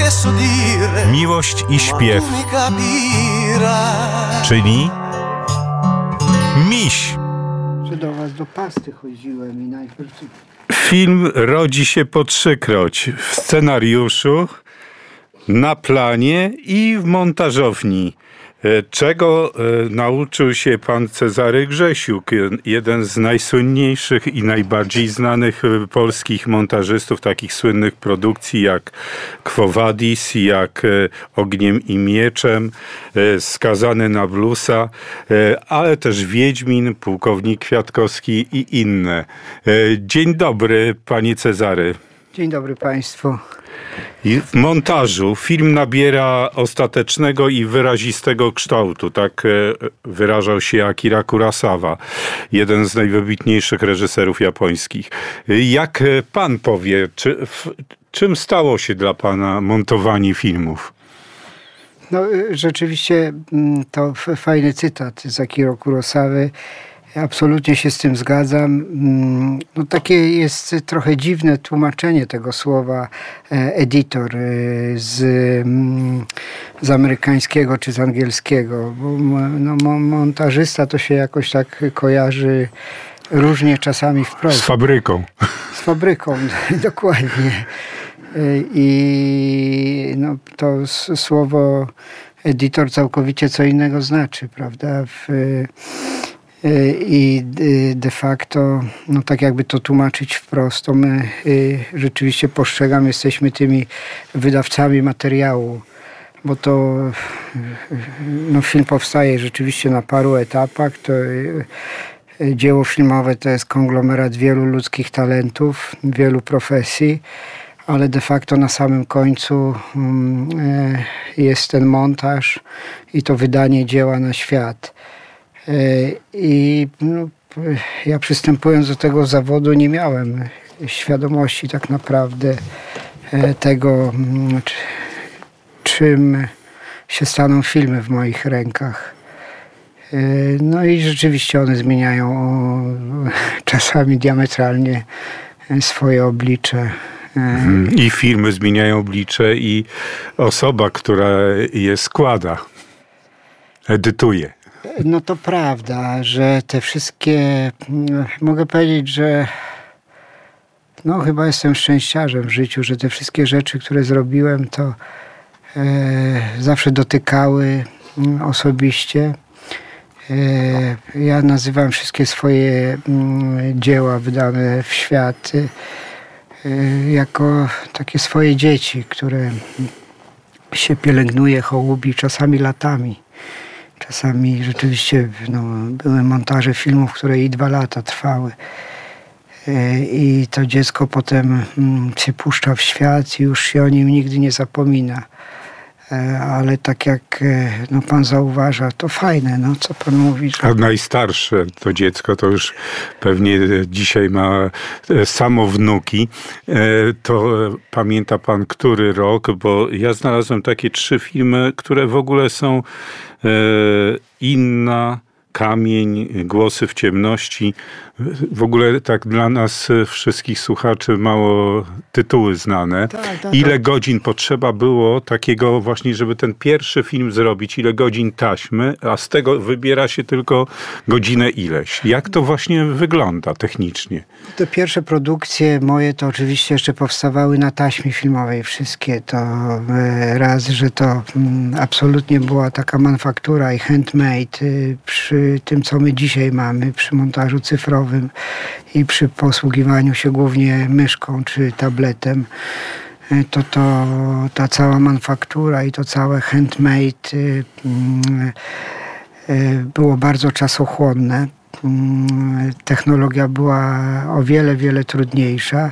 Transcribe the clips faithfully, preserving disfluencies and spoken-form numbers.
Miłość i śpiew, czyli Miś. Że do was do pasty chodziłem i najpierw... Film rodzi się po trzykroć. W scenariuszu, na planie i w montażowni. Czego nauczył się pan Cezary Grzesiuk, jeden z najsłynniejszych i najbardziej znanych polskich montażystów takich słynnych produkcji jak Quo Vadis, jak Ogniem i Mieczem, Skazany na bluesa, ale też Wiedźmin, Pułkownik Kwiatkowski i inne. Dzień dobry, panie Cezary. Dzień dobry państwu. I w montażu film nabiera ostatecznego i wyrazistego kształtu. Tak wyrażał się Akira Kurosawa, jeden z najwybitniejszych reżyserów japońskich. Jak pan powie, czy, w, czym stało się dla pana montowanie filmów? No rzeczywiście to fajny cytat z Akiro Kurosawy. Absolutnie się z tym zgadzam. No, takie jest trochę dziwne tłumaczenie tego słowa editor z, z amerykańskiego czy z angielskiego. Bo no, montażysta to się jakoś tak kojarzy różnie czasami wprost. Z fabryką. Z fabryką, dokładnie. I no, to słowo editor całkowicie co innego znaczy, prawda? W, I de facto, no tak jakby to tłumaczyć wprost, to my rzeczywiście postrzegam, jesteśmy tymi wydawcami materiału, bo to no, film powstaje rzeczywiście na paru etapach. To dzieło filmowe to jest konglomerat wielu ludzkich talentów, wielu profesji, ale de facto na samym końcu jest ten montaż i to wydanie dzieła na świat. I no, ja przystępując do tego zawodu nie miałem świadomości tak naprawdę tego, czym się staną filmy w moich rękach. No i rzeczywiście one zmieniają czasami diametralnie swoje oblicze. I filmy zmieniają oblicze i osoba, która je składa, edytuje. No to prawda, że te wszystkie, mogę powiedzieć, że no chyba jestem szczęściarzem w życiu, że te wszystkie rzeczy, które zrobiłem, to e, zawsze dotykały osobiście. E, ja nazywam wszystkie swoje m, dzieła wydane w świat e, jako takie swoje dzieci, które się pielęgnuje, hołubi czasami latami. Czasami rzeczywiście no, były montaże filmów, które i dwa lata trwały. I to dziecko potem się puszcza w świat i już się o nim nigdy nie zapomina. Ale tak jak no, pan zauważa, to fajne, no co pan mówi. Że... A najstarsze to dziecko to już pewnie dzisiaj ma samo wnuki. To pamięta pan który rok? Bo ja znalazłem takie trzy filmy, które w ogóle są Inna, Kamień, Głosy w ciemności. W ogóle tak dla nas wszystkich słuchaczy mało tytuły znane. Tak, tak, ile tak. godzin potrzeba było takiego właśnie, żeby ten pierwszy film zrobić? Ile godzin taśmy? A z tego wybiera się tylko godzinę ileś. Jak to właśnie wygląda technicznie? Te pierwsze produkcje moje to oczywiście jeszcze powstawały na taśmie filmowej. Wszystkie to raz, że to absolutnie była taka manufaktura i handmade przy tym, co my dzisiaj mamy, przy montażu cyfrowym i przy posługiwaniu się głównie myszką czy tabletem, to, to ta cała manufaktura i to całe handmade było bardzo czasochłonne. Technologia była o wiele, wiele trudniejsza,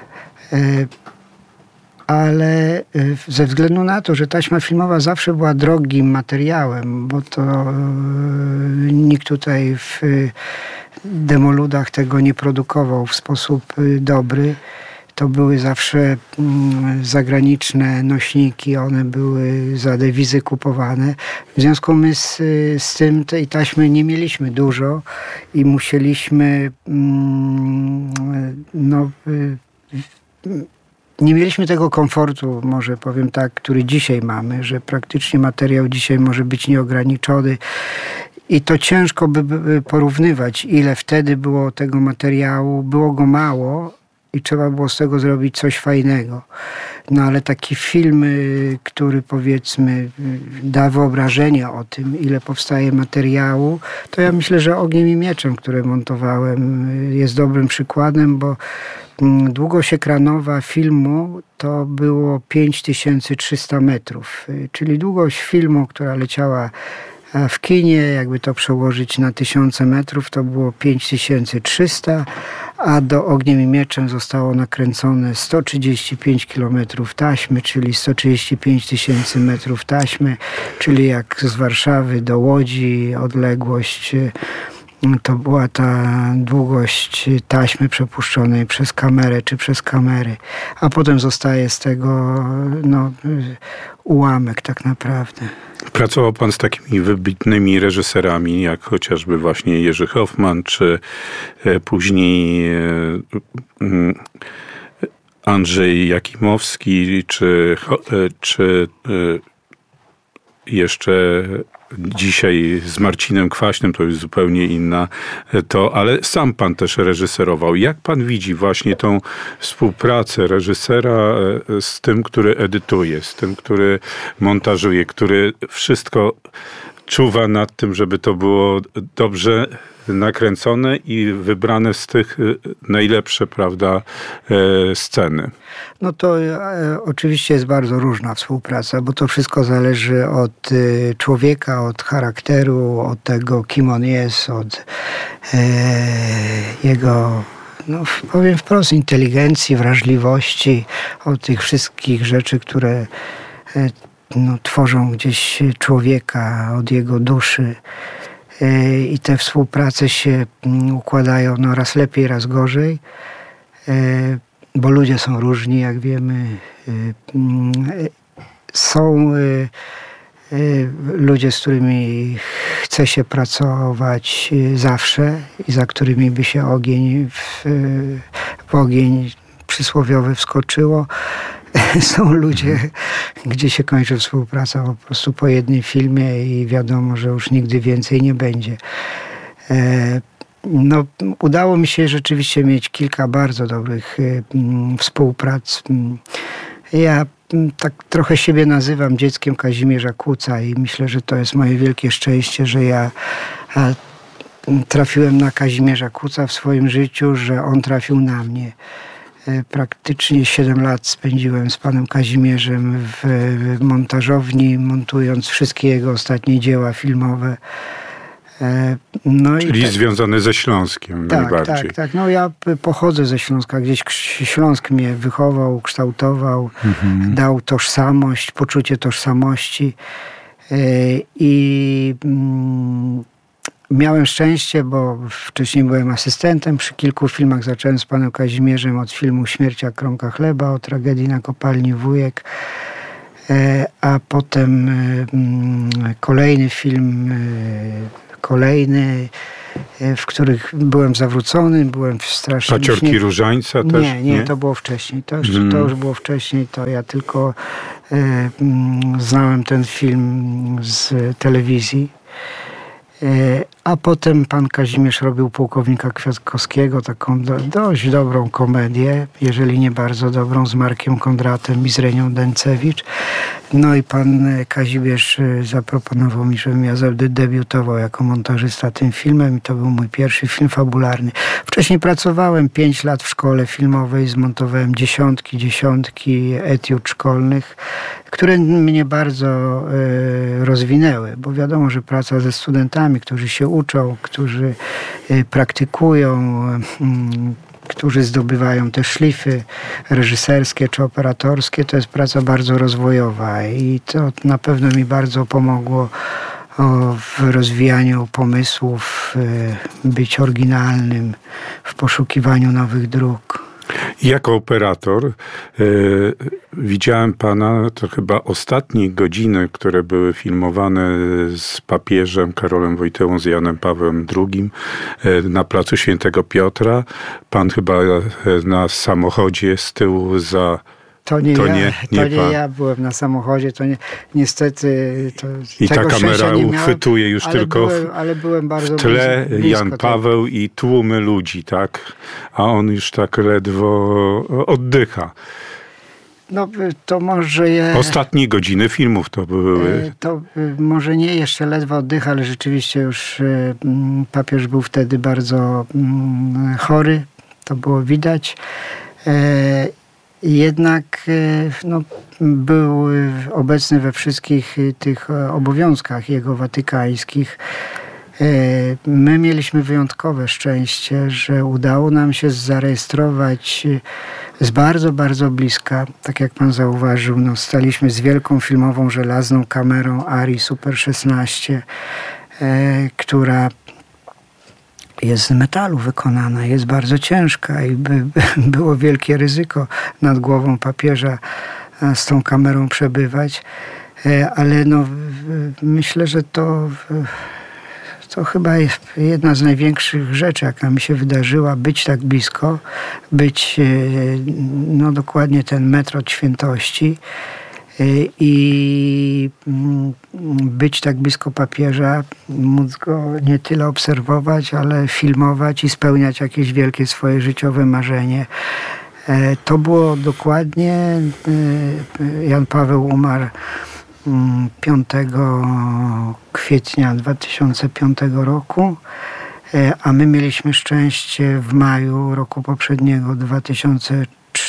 ale ze względu na to, że taśma filmowa zawsze była drogim materiałem, bo to nikt tutaj w demoludach tego nie produkował w sposób dobry. To były zawsze zagraniczne nośniki, one były za dewizy kupowane. W związku my z, z tym tej taśmy nie mieliśmy dużo i musieliśmy no, nie mieliśmy tego komfortu, może powiem tak, który dzisiaj mamy, że praktycznie materiał dzisiaj może być nieograniczony. I to ciężko by, by porównywać, ile wtedy było tego materiału. Było go mało i trzeba było z tego zrobić coś fajnego. No ale taki film, który powiedzmy da wyobrażenie o tym, ile powstaje materiału, to ja myślę, że Ogniem i Mieczem, które montowałem, jest dobrym przykładem, bo długość ekranowa filmu to było pięć tysięcy trzysta metrów, czyli długość filmu, która leciała w kinie, jakby to przełożyć na tysiące metrów, to było pięć tysięcy trzysta, a do Ogniem i Mieczem zostało nakręcone sto trzydzieści pięć kilometrów taśmy, czyli sto trzydzieści pięć tysięcy metrów taśmy, czyli jak z Warszawy do Łodzi odległość, to była ta długość taśmy przepuszczonej przez kamerę czy przez kamery, a potem zostaje z tego no, ułamek tak naprawdę. Pracował pan z takimi wybitnymi reżyserami, jak chociażby właśnie Jerzy Hoffman, czy później Andrzej Jakimowski, czy, czy jeszcze dzisiaj z Marcinem Kwaśnym, to jest zupełnie inna to, ale sam pan też reżyserował. Jak pan widzi właśnie tą współpracę reżysera z tym, który edytuje, z tym, który montażuje, który wszystko czuwa nad tym, żeby to było dobrze nakręcone i wybrane z tych najlepsze, prawda, sceny? No to e, oczywiście jest bardzo różna współpraca, bo to wszystko zależy od e, człowieka, od charakteru, od tego, kim on jest, od e, jego, no powiem wprost, inteligencji, wrażliwości, od tych wszystkich rzeczy, które e, no, tworzą gdzieś człowieka, od jego duszy. I te współprace się układają no, raz lepiej, raz gorzej, bo ludzie są różni, jak wiemy. Są ludzie, z którymi chce się pracować zawsze i za którymi by się ogień w, w ogień przysłowiowy wskoczyło. Są ludzie, gdzie się kończy współpraca po prostu po jednym filmie i wiadomo, że już nigdy więcej nie będzie. No, udało mi się rzeczywiście mieć kilka bardzo dobrych współprac. Ja tak trochę siebie nazywam dzieckiem Kazimierza Kłuca i myślę, że to jest moje wielkie szczęście, że ja trafiłem na Kazimierza Kłuca w swoim życiu, że on trafił na mnie. Praktycznie siedem lat spędziłem z panem Kazimierzem w montażowni, montując wszystkie jego ostatnie dzieła filmowe. No Czyli i tak, związane ze Śląskiem tak, najbardziej. Tak, tak. No ja pochodzę ze Śląska. Gdzieś Śląsk mnie wychował, kształtował, mhm. dał tożsamość, poczucie tożsamości. I miałem szczęście, bo wcześniej byłem asystentem przy kilku filmach. Zacząłem z panem Kazimierzem od filmu Śmiercia kromka chleba, o tragedii na kopalni Wujek. A potem kolejny film, kolejny, w których byłem zawrócony, byłem strasznie... Paciorki nie... Różańca też? Nie, nie, nie, to było wcześniej. To już, hmm. to już było wcześniej. To ja tylko e, znałem ten film z telewizji. A potem pan Kazimierz robił Pułkownika Kwiatkowskiego, taką do, dość dobrą komedię, jeżeli nie bardzo dobrą, z Markiem Kondratem i z Renią Dęcewicz. No i pan Kazimierz zaproponował mi, żebym ja debiutował jako montażysta tym filmem i to był mój pierwszy film fabularny. Wcześniej pracowałem pięć lat w szkole filmowej, zmontowałem dziesiątki, dziesiątki etiud szkolnych, które mnie bardzo e, rozwinęły, bo wiadomo, że praca ze studentami, którzy się uczą, którzy e, praktykują, e, którzy zdobywają te szlify reżyserskie czy operatorskie, to jest praca bardzo rozwojowa i to na pewno mi bardzo pomogło o, w rozwijaniu pomysłów, e, być oryginalnym, w poszukiwaniu nowych dróg. Jako operator y, widziałem pana, to chyba ostatnie godziny, które były filmowane z papieżem Karolem Wojtyłą, z Janem Pawłem drugim y, na placu Świętego Piotra. Pan chyba y, na samochodzie z tyłu za To nie, To ja, nie- to nie nie pan. ja byłem na samochodzie, to nie, niestety to I ta tego szczęścia kamera nie miałem, uchwytuje już ale tylko w byłem, ale byłem bardzo w tle blisko, blisko Jan tego. Paweł i tłumy ludzi, tak? A on już tak ledwo oddycha. No to może je... Ostatnie godziny filmów to były. E, To y, może nie jeszcze ledwo oddycha, ale rzeczywiście już y, mm, papież był wtedy bardzo mm, chory. To było widać. E, Jednak y, no, był y, obecny we wszystkich y, tych e, obowiązkach jego watykańskich. E, My mieliśmy wyjątkowe szczęście, że udało nam się zarejestrować y, z bardzo, bardzo bliska, tak jak pan zauważył, no, staliśmy z wielką filmową żelazną kamerą Arri Super szesnaście, e, która jest z metalu wykonana, jest bardzo ciężka i by, było wielkie ryzyko nad głową papieża e, z tą kamerą przebywać. E, Ale no, w- myślę, że to, w- to chyba jest jedna z największych rzeczy, jaka mi się wydarzyła, być tak blisko, być e, no, dokładnie ten metr od świętości e, i mm, być tak blisko papieża, móc go nie tyle obserwować, ale filmować i spełniać jakieś wielkie swoje życiowe marzenie. E, To było dokładnie, e, Jan Paweł umarł mm, piątego kwietnia dwa tysiące piątego roku, e, a my mieliśmy szczęście w maju roku poprzedniego, dwa tysiące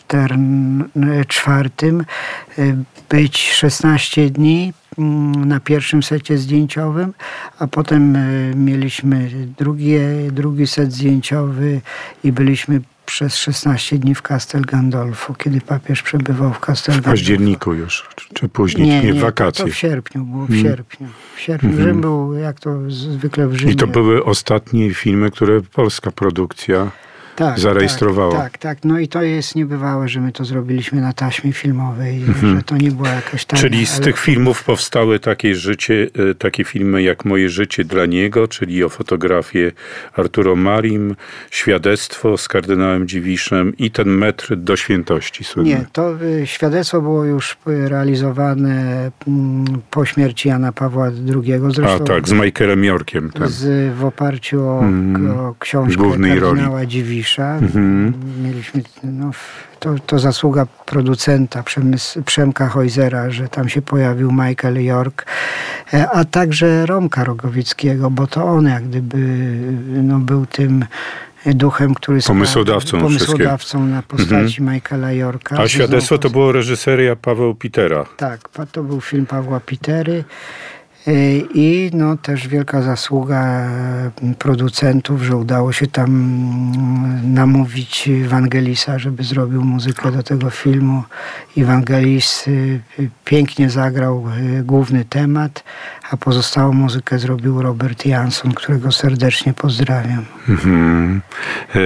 czwartym, e, być szesnaście dni mm, na pierwszym secie zdjęciowym, a potem e, mieliśmy drugi, drugi set zdjęciowy i byliśmy przez szesnaście dni w Castel Gandolfo, kiedy papież przebywał w Castel W Gandolfo. październiku już, czy- czy później, Nie, nie, nie, w wakacje. To w sierpniu było, w Mm. sierpniu. W sierpniu. Mhm. Rzym był, jak to zwykle w Rzymie. I to były ostatnie filmy, które polska produkcja tak, zarejestrowała. Tak, tak, tak. No i to jest niebywałe, że my to zrobiliśmy na taśmie filmowej, Mhm. że to nie była jakaś tania. Czyli z ale- tych filmów powstały takie życie, e, takie filmy jak Moje życie dla niego, czyli o fotografię Arturo Marim, Świadectwo z kardynałem Dziwiszem i ten metr do świętości słynny. Nie, to y, świadectwo było już y, realizowane mm, po śmierci Jana Pawła drugiego. A Zresztą tak, z Michaelem Yorkiem. Ten. z, w oparciu o, Mm, o książkę głównej kardynała Dziwisza. Mhm. Mieliśmy, no, w- to, to zasługa producenta Przemys- Przemka Hojzera, że tam się pojawił Michael York, e, a także Romka Rogowieckiego, bo to on jak gdyby no, był tym duchem, który spra- Pomysłodawcą pomysłodawcą na postaci Michaela Yorka. A Świadectwo to było reżyseria Paweł Pitera. Tak, pa- to był film Pawła Pitery. Y, I no, też wielka zasługa producentów, że udało się tam mm, namówić Wangelisa, żeby zrobił muzykę do tego filmu. I Wangelis y, y, pięknie zagrał y, główny temat, a pozostałą muzykę zrobił Robert Jansson, którego serdecznie pozdrawiam. Mhm. E,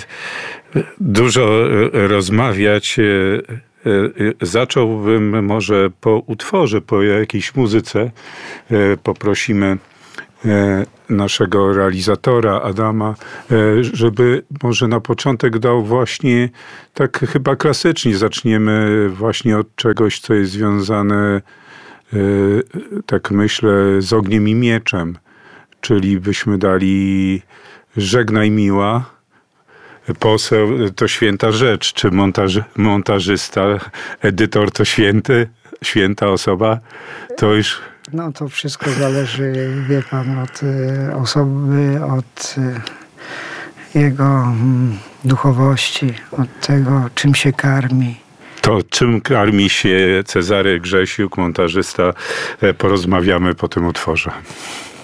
Dużo e, rozmawiać. e, e, Zacząłbym może po utworze, po jakiejś muzyce. E, Poprosimy e, naszego realizatora Adama, e, żeby może na początek dał właśnie tak chyba klasycznie. Zaczniemy właśnie od czegoś, co jest związane, e, tak myślę, z ogniem i mieczem. Czyli byśmy dali Żegnaj miła. Poseł to święta rzecz, czy montaż, montażysta, edytor to święty, święta osoba, to już... No to wszystko zależy, wie pan, od y, osoby, od y, jego mm, duchowości, od tego, czym się karmi. To czym karmi się Cezary Grzesiuk, montażysta, porozmawiamy po tym utworze.